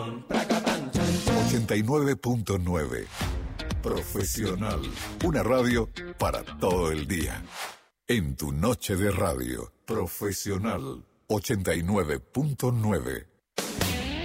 89.9 Profesional. Una radio para todo el día. En tu noche de radio. Profesional 89.9.